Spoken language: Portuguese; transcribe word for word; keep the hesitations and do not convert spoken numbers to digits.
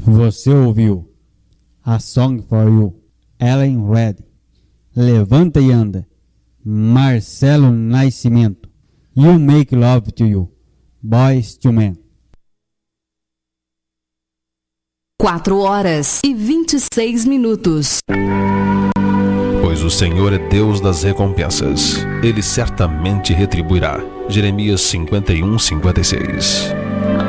Você ouviu A Song for You, Ellen Red, Levanta e Anda, Marcelo Nascimento, You Make Love to You, Boyz two Men. Quatro horas e vinte e seis minutos. Pois o Senhor é Deus das recompensas, Ele certamente retribuirá. Jeremias cinquenta e um, cinquenta e seis.